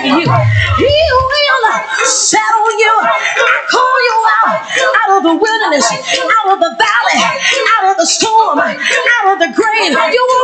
you. He will settle you. I call you out of the wilderness, out of the valley, out of the storm, out of the grave. You